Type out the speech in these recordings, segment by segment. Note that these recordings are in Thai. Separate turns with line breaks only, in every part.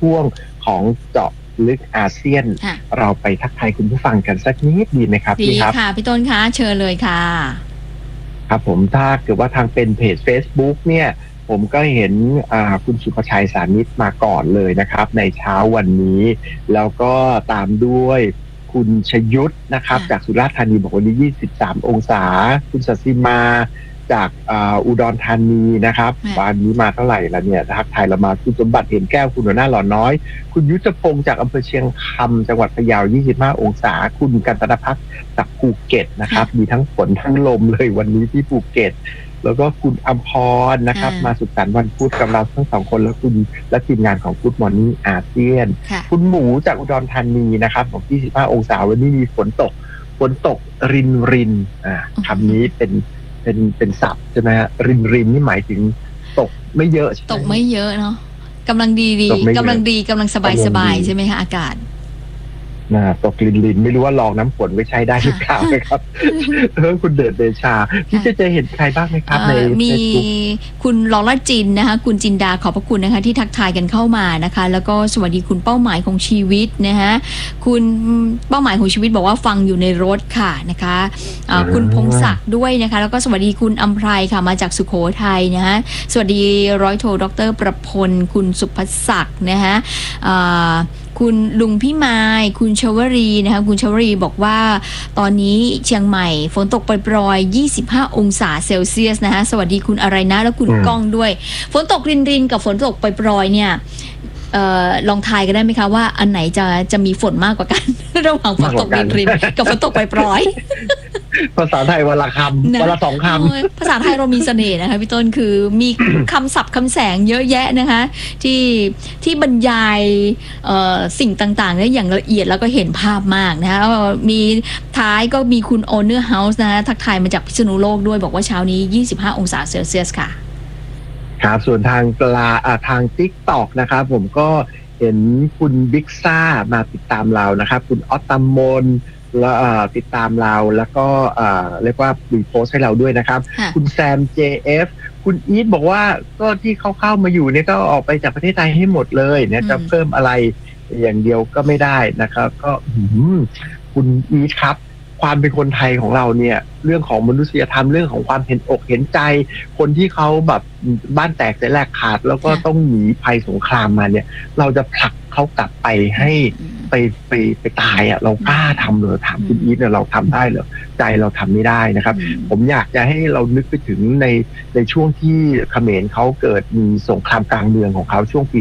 ช่วงของเจาะลึกอาเซียนเราไปทักทายคุณผู้ฟังกันสักนิดดีไหมครับ
ดีค่ะพี่ต้นคะเชิญเลยค่ะ
ครับผมถ้าเกิดว่าทางเป็นเพจ Facebook เนี่ยผมก็เห็นคุณสุภชัยสานิชมาก่อนเลยนะครับในเช้าวันนี้แล้วก็ตามด้วยคุณชยุทธนะครับจากสุราษฎร์ธานีบอกวันนี้23องศาคุณศศิมาจากอุดรธานีนะครับวันนี้มาเท่าไหร่ละเนี่ยทักทายเรามาคุณสมบัติเห็นแก้วคุณหัวหน้าหล่อน้อยคุณยุทธพงศ์จากอำเภอเชียงคำจังหวัดพะเยา25องศาคุณกันตนภักดิ์จากภูเก็ตนะครับมีทั้งฝนทั้งลมเลยวันนี้ที่ภูเก็ตแล้วก็คุณอัมพรนะครับมาสุขสันต์วันพุธกับเราทั้งสองคนแล้วคุณและทีมงานของ Good Morning อาเซียนคุณหมูจากอุดรธานีนะครับของ25องศาวันนี้มีฝนตกรินคำนี้เป็นศัพท์ใช่ไหมฮะรินนี่หมายถึงตกไม่เยอะ
ตกไม่เยอะเนาะกำลังดีกำลังสบายใช่ไหมคะอากาศ
ตกลินไม่รู้ว่าลองน้ำฝนไว้ใช้ได้หรือเปล่านะครับคุณเดชเดชาที่จะเห็นใครบ้างไหมครับใน
มีคุณลอล่าจินนะคะคุณจินดาขอบพระคุณนะคะที่ทักทายกันเข้ามานะคะแล้วก็สวัสดีคุณเป้าหมายของชีวิตนะคะคุณเป้าหมายของชีวิตบอกว่าฟังอยู่ในรถค่ะนะคะคุณพงศักดิ์ด้วยนะคะแล้วก็สวัสดีคุณอัมไพรค่ะมาจากสุโขทัยนะคะสวัสดีร้อยโทดร.ประพลคุณสุภศักดิ์นะคะคุณลุงพี่ไม้คุณชวรีนะคะคุณชวรีบอกว่าตอนนี้เชียงใหม่ฝนตกปรอยๆ25องศาเซลเซียสนะคะสวัสดีคุณอะไรนะแล้วคุณก้องด้วยฝนตกรินกับฝนตกปรอยๆเนี่ยลองทายกันได้ไหมคะว่าอันไหนจะมีฝนมากกว่ากันระหว่างฝนตกรินกับฝนตกปรอย
ภาษาไทยวันละคำวันละ2 ค
ำภาษาไทยเรามีเสน่ห์นะคะพี่ต้นคือมีคำศัพท์คำแสงเยอะแยะนะคะที่บรรยายสิ่งต่างๆได้อย่างละเอียดแล้วก็เห็นภาพมากนะคะมีท้ายก็มีคุณ Owner House นะคะทักทายมาจากพิษณุโลกด้วยบอกว่าเช้านี้25องศาเซลเซียสค่ะ
ครับส่วนทาง TikTok นะครับผมก็เห็นคุณบิ๊กซ่ามาติดตามเรานะครับคุณออตตมนแล้วติดตามเราแล้วก็เรียกว่ารีโพสต์ให้เราด้วยนะครับคุณแซม JF คุณอีทบอกว่าก็ที่เข้ามาอยู่เนี่ยก็ออกไปจากประเทศไทยให้หมดเลยเนี่ยจะเพิ่มอะไรอย่างเดียวก็ไม่ได้นะครับก็คุณอีทครับความเป็นคนไทยของเราเนี่ยเรื่องของมนุษยธรรมเรื่องของความเห็นอกเห็นใจคนที่เขาแบบบ้านแตกเสียแหลกขาดแล้วก็ต้องหนีภัยสงครามมาเนี่ยเราจะผลักเขากลับไปให้ไปตายอ่ะเรากล้าทำเหรอถามคุณอีทเนี่ยเราทำได้เหรอใจเราทำไม่ได้นะครับผมอยากจะให้เรานึกไปถึงในช่วงที่เขมรเขาเกิดมีสงครามกลางเมืองของเขาช่วงปี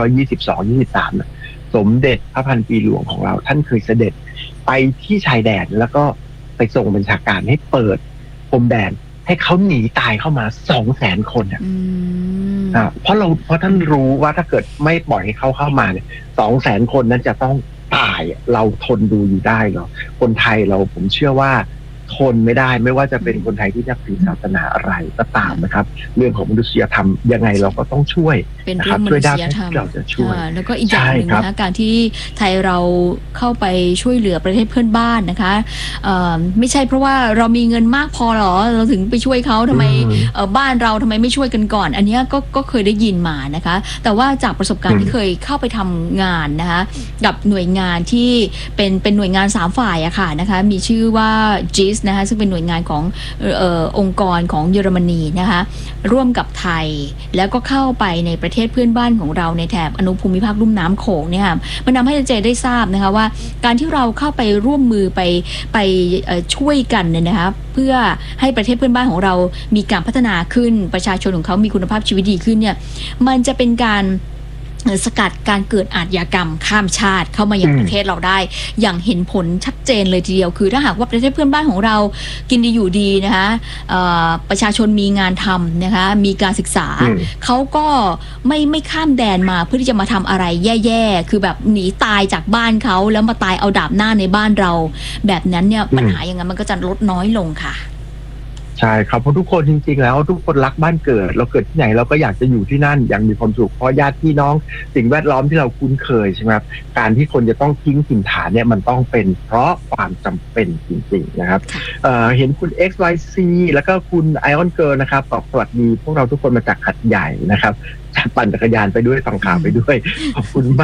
2522-23สมเด็จพระพันปีหลวงของเราท่านเคยเสด็จไปที่ชายแดนแล้วก็ไปส่งบัญชาการให้เปิดพรมแดนให้เขาหนีตายเข้ามา 200,000 คนเพราะท่านรู้ว่าถ้าเกิดไม่ปล่อยให้เข้ามาเนี่ย 200,000 คนนั้นจะต้องตายเราทนดูอยู่ได้เหรอคนไทยผมเชื่อว่าทนไม่ได้ไม่ว่าจะเป็นคนไทยที่นับถือศาสนาอะไรก็ตามนะครับเรื่องของมนุษยธรรมยังไงเราก็ต้องช่วย
เป็นเรื่องมนุษยธรรม
เราจะช่วย
แล้วก็อีกอย่างหนึ่งนะคะการที่ไทยเราเข้าไปช่วยเหลือประเทศเพื่อนบ้านนะคะไม่ใช่เพราะว่าเรามีเงินมากพอหรอเราถึงไปช่วยเขาทำไมบ้านเราทำไมไม่ช่วยกันก่อนอันนี้ก็เคยได้ยินมานะคะแต่ว่าจากประสบการณ์ที่เคยเข้าไปทำงานนะคะกับหน่วยงานที่เป็นหน่วยงาน3ฝ่ายอะค่ะนะคะมีชื่อว่า GIS นะคะซึ่งเป็นหน่วยงานขององค์กรของเยอรมนีนะคะร่วมกับไทยแล้วก็เข้าไปในประเทศเพื่อนบ้านของเราในแถบอนุภูมิภาคลุ่มน้ำโขงเนี่ยค่ะมันทำให้เจได้ทราบนะคะว่าการที่เราเข้าไปร่วมมือไปช่วยกันเนี่ยนะคะเพื่อให้ประเทศเพื่อนบ้านของเรามีการพัฒนาขึ้นประชาชนของเขามีคุณภาพชีวิตดีขึ้นเนี่ยมันจะเป็นการสกัดการเกิดอาชญากรรมข้ามชาติเข้ามาอย่างประเทศเราได้อย่างเห็นผลชัดเจนเลยทีเดียวคือถ้าหากว่าประเทศเพื่อนบ้านของเรากินดีอยู่ดีนะคะประชาชนมีงานทำนะคะมีการศึกษาเขาก็ไม่ข้ามแดนมาเพื่อที่จะมาทำอะไรแย่ๆคือแบบหนีตายจากบ้านเขาแล้วมาตายเอาดาบหน้าในบ้านเราแบบนั้นเนี่ยปัญหาอย่างนั้นมันก็จะลดน้อยลงค่ะ
ใช่ครับเพราะทุกคนจริงๆแล้วทุกคนรักบ้านเกิดเราเกิดที่ไหนเราก็อยากจะอยู่ที่นั่นอย่างมีความสุขเพราะญาติพี่น้องสิ่งแวดล้อมที่เราคุ้นเคยใช่ไหมครับการที่คนจะต้องทิ้งถิ่นฐานเนี่ยมันต้องเป็นเพราะความจำเป็นจริงๆนะครับเห็นคุณ XYC แล้วก็คุณ Ion Girl นะครับตอบสวัสดีพวกเราทุกคนมาจากหัดใหญ่นะครับปั่นจักรยานไปด้วยฟังข่าวไปด้วยขอบคุณมาก